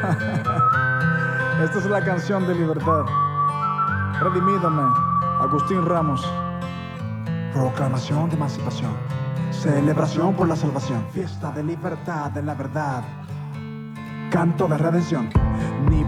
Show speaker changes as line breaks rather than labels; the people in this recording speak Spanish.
Esta es la canción de libertad. Redimídame, Agustín Ramos. Proclamación de emancipación, celebración por la salvación, fiesta de libertad, de la verdad, canto de redención. Ni